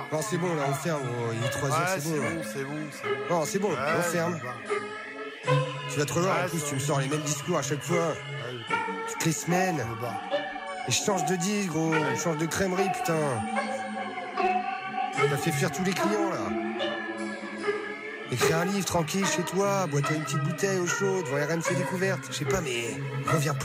Non, c'est bon, là, on ferme, gros. Il est 3h, c'est bon. C'est bon. Non, c'est bon, on ferme. Tu vas te revoir, en plus, tu me sors les mêmes discours à chaque fois. Toutes les semaines. Et je change de disque, gros. Je change de crèmerie, putain. T'as fait fuir tous les clients, là. Écrire un livre tranquille chez toi, bois-toi une petite bouteille au chaud devant RMC Découverte. Je sais pas, mais reviens plus.